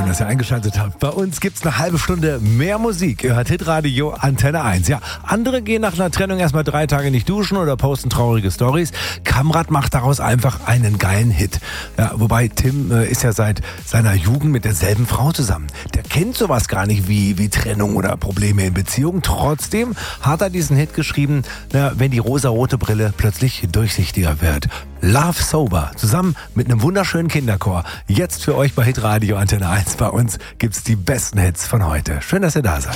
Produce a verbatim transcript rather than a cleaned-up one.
dass ihr eingeschaltet habt. Bei uns gibt's eine halbe Stunde mehr Musik. Ihr hört Hitradio Antenne eins. Ja, andere gehen nach einer Trennung erstmal drei Tage nicht duschen oder posten traurige Stories. Kamrat macht daraus einfach einen geilen Hit. Ja, wobei Tim äh, ist ja seit seiner Jugend mit derselben Frau zusammen. Der kennt sowas gar nicht wie, wie Trennung oder Probleme in Beziehung. Trotzdem hat er diesen Hit geschrieben, na, wenn die rosarote Brille plötzlich durchsichtiger wird. Love Sober, zusammen mit einem wunderschönen Kinderchor. Jetzt für euch bei Hitradio Antenne eins. Bei uns gibt's die besten Hits von heute. Schön, dass ihr da seid.